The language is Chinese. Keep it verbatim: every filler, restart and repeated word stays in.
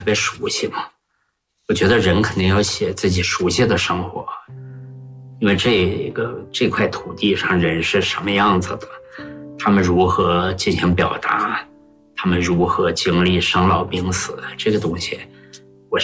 特别熟悉嘛。我觉得人肯定要写自己熟悉的生活，因为这个这块土地上人是什么样子的，他们如何进行表达，他们如何经历生老病死，这个东西